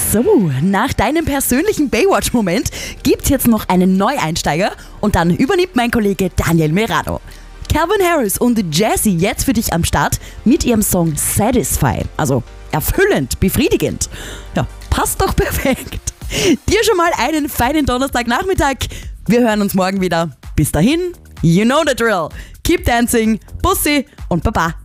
So, nach deinem persönlichen Baywatch-Moment gibt's jetzt noch einen Neueinsteiger und dann übernimmt mein Kollege Daniel Merado. Calvin Harris und Jessie jetzt für dich am Start mit ihrem Song Satisfy, also erfüllend, befriedigend. Ja, passt doch perfekt. Dir schon mal einen feinen Donnerstagnachmittag. Wir hören uns morgen wieder. Bis dahin, you know the drill. Keep dancing, Bussi und Baba.